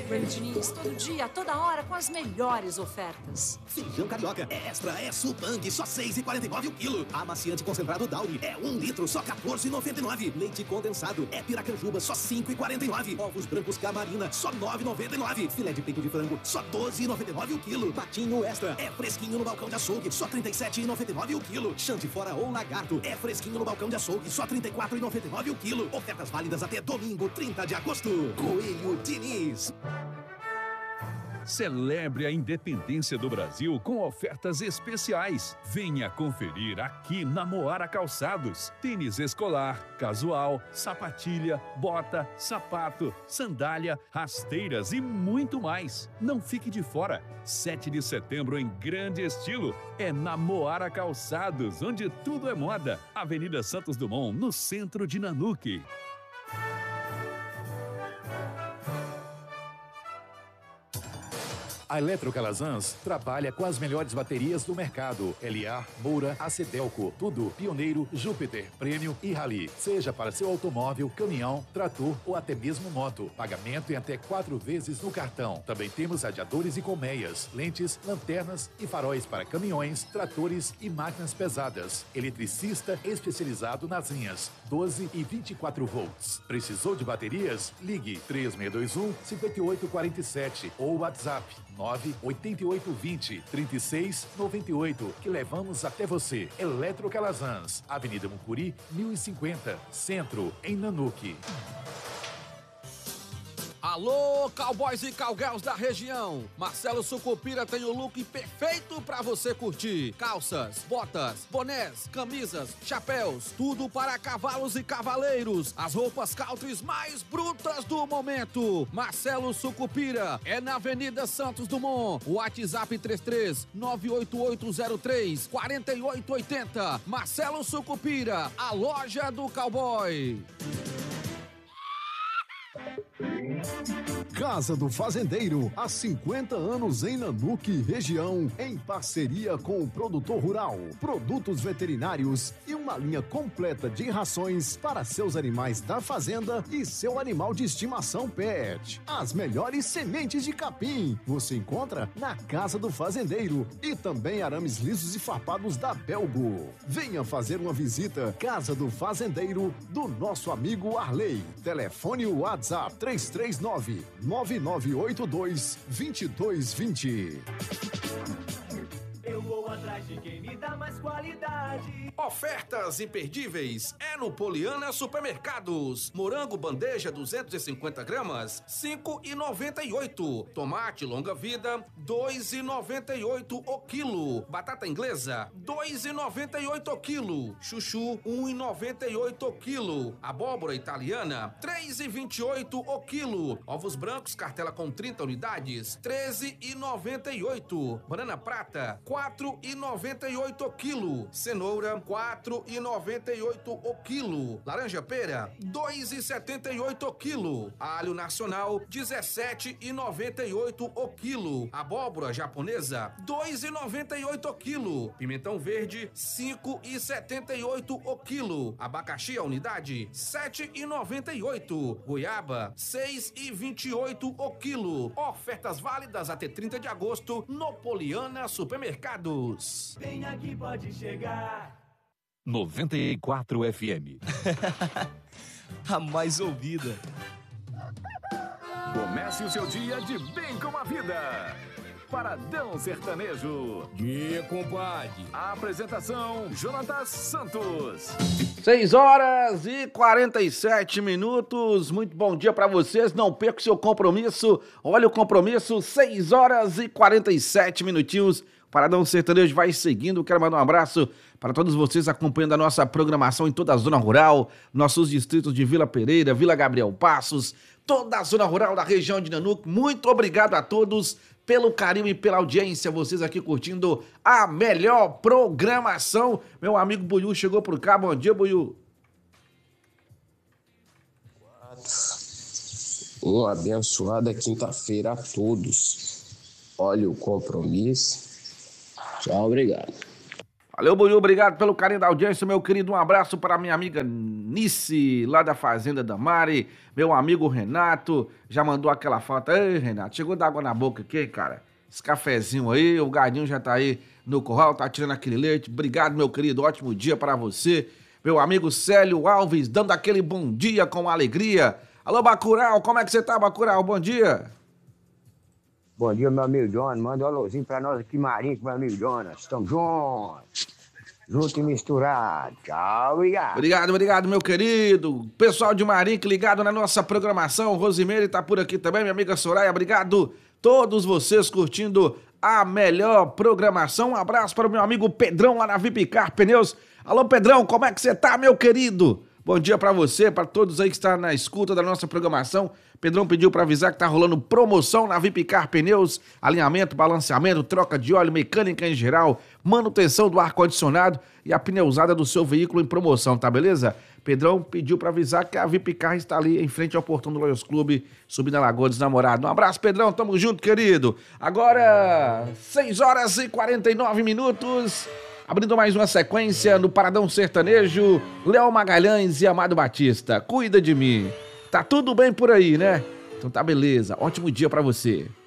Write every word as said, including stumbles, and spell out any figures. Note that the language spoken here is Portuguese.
super, Diniz. Todo dia, toda hora, com as melhores ofertas. Feijão carioca é extra, é supang, só seis reais e quarenta e nove o quilo. Amaciante concentrado Downy é um litro, só quatorze reais e noventa e nove. Leite condensado é piracanjuba, só cinco reais e quarenta e nove. Ovos brancos Camarina, só nove reais e noventa e nove. Filé de peito de frango, só doze reais e noventa e nove o quilo. Patinho extra é fresquinho no balcão de açougue, só trinta e sete reais e noventa e nove o quilo. Chante fora ou lagarto é fresquinho no balcão de açougue, só trinta e quatro reais e noventa e nove o quilo. Ofertas válidas até domingo, trinta de agosto. Coelho Diniz. Celebre a independência do Brasil com ofertas especiais. Venha conferir aqui na Moara Calçados. Tênis escolar, casual, sapatilha, bota, sapato, sandália, rasteiras e muito mais. Não fique de fora. sete de setembro em grande estilo. É na Moara Calçados, onde tudo é moda. Avenida Santos Dumont, no centro de Nanuque. A Eletrocalazans trabalha com as melhores baterias do mercado. L A, Moura, Acedelco, tudo pioneiro, Júpiter, Prêmio e Rally. Seja para seu automóvel, caminhão, trator ou até mesmo moto. Pagamento em até quatro vezes no cartão. Também temos radiadores e colmeias, lentes, lanternas e faróis para caminhões, tratores e máquinas pesadas. Eletricista especializado nas linhas doze e vinte e quatro volts. Precisou de baterias? Ligue três seis dois um, cinco oito quatro sete ou WhatsApp nove oito oito dois zero, três seis nove oito, que levamos até você. Eletrocalazans, Avenida Mucuri, mil e cinquenta, Centro, em Nanuque. Alô, cowboys e cowgirls da região. Marcelo Sucupira tem o look perfeito pra você curtir. Calças, botas, bonés, camisas, chapéus, tudo para cavalos e cavaleiros. As roupas countries mais brutas do momento. Marcelo Sucupira é na Avenida Santos Dumont. WhatsApp três três nove oito oito zero três quatro oito oito zero. Marcelo Sucupira, a loja do cowboy. Casa do Fazendeiro, há cinquenta anos em Nanuque, região, em parceria com o produtor rural, produtos veterinários e uma linha completa de rações para seus animais da fazenda e seu animal de estimação pet. As melhores sementes de capim você encontra na Casa do Fazendeiro e também arames lisos e farpados da Belgo. Venha fazer uma visita. Casa do Fazendeiro, do nosso amigo Arley. Telefone WhatsApp três três nove, nove nove oito dois, dois dois dois zero. Eu vou atrás de quem me dá mais qualidade. Ofertas imperdíveis é no Poliana Supermercados. Morango bandeja duzentos e cinquenta gramas, cinco reais e noventa e oito. Tomate longa vida, dois reais e noventa e oito o quilo. Batata inglesa, dois reais e noventa e oito o quilo. Chuchu, um real e noventa e oito o quilo. Abóbora italiana, três reais e vinte e oito o quilo. Ovos brancos, cartela com trinta unidades, treze reais e noventa e oito. Banana prata, quatro reais e noventa e oito o quilo. Cenoura, quatro reais e noventa e oito o quilo. Laranja pera, dois reais e setenta e oito o quilo. Alho nacional, dezessete reais e noventa e oito o quilo. Abóbora japonesa, dois reais e noventa e oito o quilo. Pimentão verde, cinco reais e setenta e oito o quilo. Abacaxi a unidade, sete reais e noventa e oito. Goiaba, seis reais e vinte e oito o quilo. Ofertas válidas até trinta de agosto no Poliana Supermercados. Vem aqui, pode chegar. noventa e quatro F M. A mais ouvida. Comece o seu dia de bem com a vida. Paradão Sertanejo. E compadre. A apresentação, Jonatas Santos. seis horas e quarenta e sete minutos. Muito bom dia para vocês. Não perca o seu compromisso. Olha o compromisso, seis horas e quarenta e sete minutinhos. Paradão Sertanejo vai seguindo. Quero mandar um abraço para todos vocês acompanhando a nossa programação em toda a zona rural, nossos distritos de Vila Pereira, Vila Gabriel Passos, toda a zona rural da região de Nanuque. Muito obrigado a todos pelo carinho e pela audiência, vocês aqui curtindo a melhor programação. Meu amigo Buiú chegou por cá. Bom dia, Buiú. Uma abençoada quinta-feira a todos. Olha o compromisso. Tchau, obrigado. Valeu, Buiu, obrigado pelo carinho da audiência, meu querido. Um abraço para minha amiga Nice, lá da Fazenda da Mari. Meu amigo Renato, já mandou aquela foto. Ei, Renato, chegou d'água na boca aqui, cara. Esse cafezinho aí, o gadinho já tá aí no curral, tá tirando aquele leite. Obrigado, meu querido, ótimo dia para você. Meu amigo Célio Alves, dando aquele bom dia com alegria. Alô, Bacurau, como é que você tá, Bacurau? Bom dia. Bom dia, meu amigo Jonas. Manda um alôzinho pra nós aqui, Marinho, meu amigo Jonas. Estamos juntos. Junto e misturado. Tchau, obrigado. Obrigado, obrigado, meu querido. Pessoal de Marinho ligado na nossa programação. Rosimeire tá por aqui também, minha amiga Soraya. Obrigado. Todos vocês curtindo a melhor programação. Um abraço para o meu amigo Pedrão lá na Vipcar Pneus. Alô, Pedrão, como é que você tá, meu querido? Bom dia para você, para todos aí que estão na escuta da nossa programação. Pedrão pediu para avisar que tá rolando promoção na Vipcar Pneus, alinhamento, balanceamento, troca de óleo, mecânica em geral, manutenção do ar-condicionado e a pneusada do seu veículo em promoção, tá beleza? Pedrão pediu para avisar que a Vipcar está ali em frente ao portão do Loyos Clube, subindo a Lagoa dos Namorados. Um abraço, Pedrão, tamo junto, querido. Agora, seis horas e quarenta e nove minutos... Abrindo mais uma sequência no Paradão Sertanejo, Léo Magalhães e Amado Batista. Cuida de mim. Tá tudo bem por aí, né? Então tá beleza. Ótimo dia pra você.